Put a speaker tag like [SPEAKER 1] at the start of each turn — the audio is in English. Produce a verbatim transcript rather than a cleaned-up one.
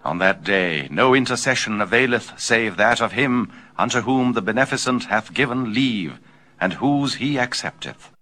[SPEAKER 1] On that day no intercession availeth, save that of him unto whom the Beneficent hath given leave, and whose he accepteth.